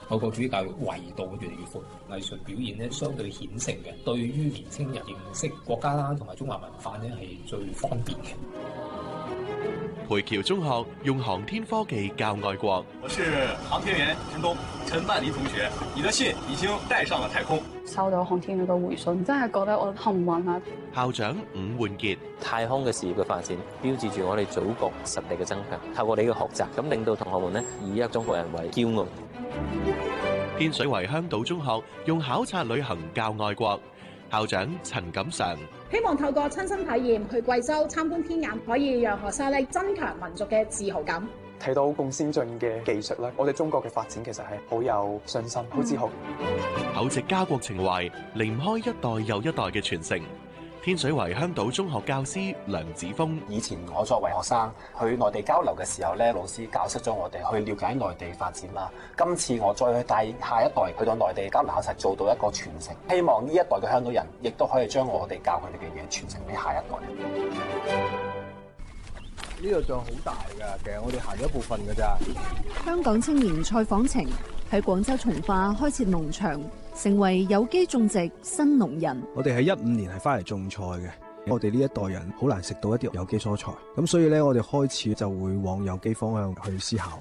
我個主要教育維度越嚟越闊，藝術表現咧相對顯性嘅，對於年輕人認識國家啦同埋中華文化咧係最方便嘅。 培僑中學用航天科技教愛國。 我是航天員陳曼妮同學，你的信已經帶上了太空。 收到航天員嘅回信，真係覺得我幸運啊！ 校長伍煥傑， 太空嘅事業嘅發展，標誌住我哋祖國實力嘅增強。透過你嘅學習，咁令到同學們呢以一個中國人為驕傲。 天水圍香島中學用考察旅行教愛國。校長陳錦常， 希望透過親身體驗去貴州參觀天眼，可以讓學生咧增強民族嘅自豪感。 睇到咁先進嘅技術咧，我哋中國嘅發展其實係好有信心、好自豪。 厚植家國情懷，離唔開一代又一代嘅傳承。天水圍香島中學教師梁子峰， 以前我作為學生去內地交流嘅時候咧，老師教識咗我哋去了解內地發展啦。今次我再去帶下一代去到內地交流考察，做到一個傳承。希望呢一代嘅香島人亦都可以將我哋教佢哋嘅嘢傳承俾下一代。 呢度仲好大㗎，其實我哋行咗一部分㗎咋。 香港青年蔡訪程喺廣州從化開設農場，成為有機種植新農人。 我哋喺15年係翻嚟種菜嘅，我哋呢一代人好難食到一啲有機蔬菜，咁所以咧我哋開始就會往有機方向去思考。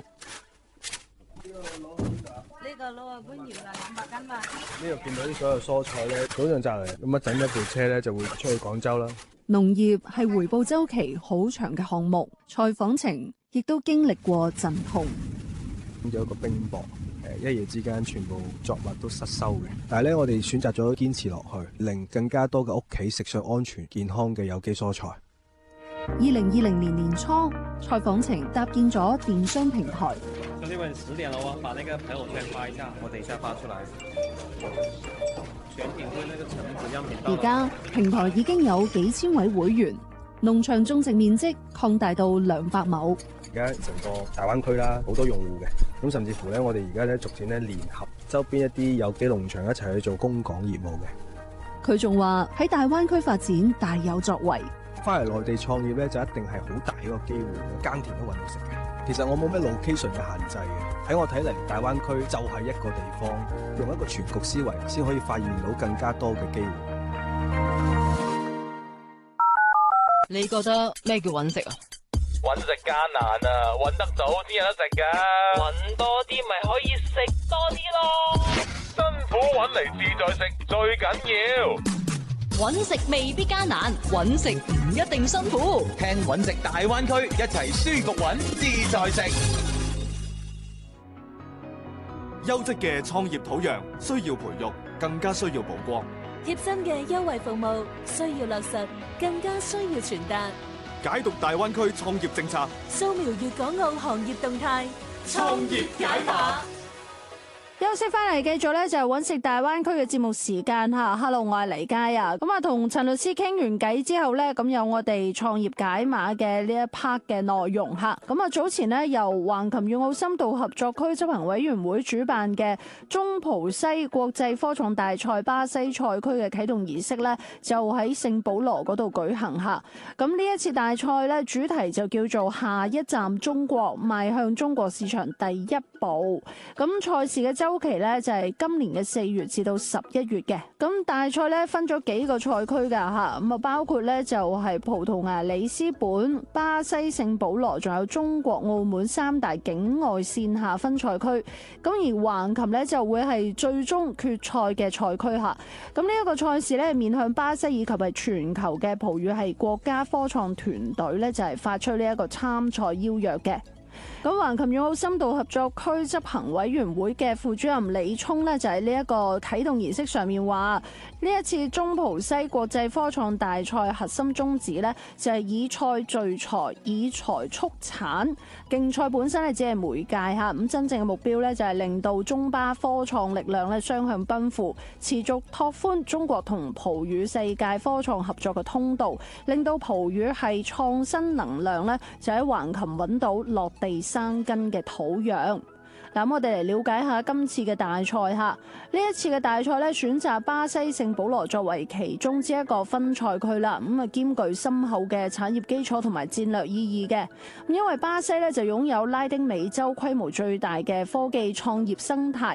呢個攞啊搬搖啦，200斤嘛。 呢度見到啲所有蔬菜咧，早上摘嚟，咁一整一部車咧就會出去廣州啦。 農業係回報週期好長嘅項目，蔡訪程亦都經歷過陣痛。 有一個冰雹，一夜之間全部作物都失收嘅。但係咧，我哋選擇咗堅持落去，令更加多嘅屋企食上安全健康嘅有機蔬菜。 2020年年初，蔡訪程搭建咗電商平台。 兄弟們，10點了喎，把那個朋友圈發一下，我等一下發出來。 而家平台已經有幾千位會員，農場種植面積擴大到200畝。 而家成個大灣區啦，好多用戶嘅，咁甚至乎咧，我哋而家咧逐漸咧聯合周邊一啲有機農場一齊去做供港業務嘅。 佢仲話喺大灣區發展大有作為。 翻嚟內地創業咧，就一定係好大一個機會，耕田都搵到食嘅。其實我冇咩 location 嘅限制嘅，喺我睇嚟，大灣區就係一個地方，用一個全局思維，先可以發現到更加多嘅機會。 你覺得咩叫搵食啊？ 搵食艱難啊，搵得到先有得食㗎。搵多啲咪可以食多啲咯。辛苦搵嚟自在食最緊要。 搵食未必艱難，搵食唔一定辛苦。 聽搵食大灣區，一齊舒服搵，自在食。 優質嘅創業土壤需要培育，更加需要曝光。 貼心嘅優惠服務需要落實，更加需要傳達。 解讀大灣區創業政策， 掃描粵港澳行業動態， 創業解碼。 休息翻嚟，繼續咧就係搵食大灣區嘅節目時間吓。Hello， 我係黎佳啊。咁啊，同陳律師傾完偈之後咧，咁有我哋創業解碼嘅呢一 part 嘅內容吓。咁啊，早前呢，由橫琴粵澳深度合作區執行委員會主辦嘅中葡西國際科創大賽巴西賽區嘅啟動儀式咧，就喺聖保羅嗰度舉行吓。咁呢一次大賽咧，主題就叫做下一站中國，邁向中國市場第一步。咁賽事嘅周期咧就係今年嘅4月至到11月嘅。咁大賽咧分咗幾個賽區㗎吓，咁啊包括咧就係葡萄牙里斯本、巴西聖保羅，仲有中國澳門3大境外線下分賽區。咁而橫琴咧就會係最終決賽嘅賽區吓。咁呢一個賽事咧面向巴西以及係全球嘅葡語系國家科創團隊咧就係發出呢一個參賽邀約嘅。咁橫琴粵澳深度合作區執行委員會嘅副主任李聰呢，就喺呢一個啟動儀式上面話，呢一次中葡西國際科創大賽核心宗旨呢，就係以賽聚財，以財促產。競賽本身呢，只係媒介吓，咁真正嘅目標呢，就係令到中巴科創力量呢雙向奔赴，持續拓寬中國同葡語世界科創合作嘅通道，令到葡語係創新能量呢，就喺橫琴揾到落地生根嘅土壤。咁我哋嚟了解下今次嘅大賽吓，呢一次嘅大賽咧選擇巴西聖保羅作為其中之一個分賽區啦，咁啊兼具深厚嘅產業基礎同埋戰略意義嘅。咁因為巴西咧就擁有拉丁美洲規模最大嘅科技創業生態。